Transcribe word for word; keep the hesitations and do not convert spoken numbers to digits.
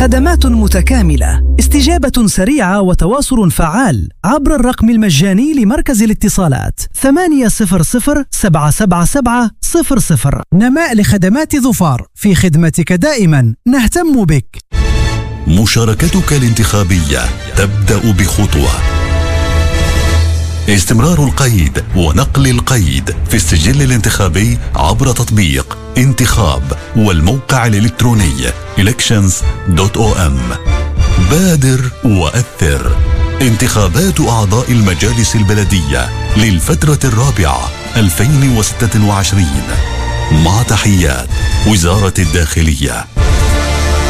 خدمات متكاملة، استجابة سريعة وتواصل فعال عبر الرقم المجاني لمركز الاتصالات ثمانية صفر صفر سبعة سبعة سبعة صفر صفر. نماء لخدمات ظفار، في خدمتك دائما، نهتم بك. مشاركتك الانتخابية تبدأ بخطوة. استمرار القيد ونقل القيد في السجل الانتخابي عبر تطبيق انتخاب والموقع الإلكتروني elections دوت أو إم. بادر وأثر. انتخابات أعضاء المجالس البلدية للفترة الرابعة ألفين وستة وعشرين، مع تحيات وزارة الداخلية.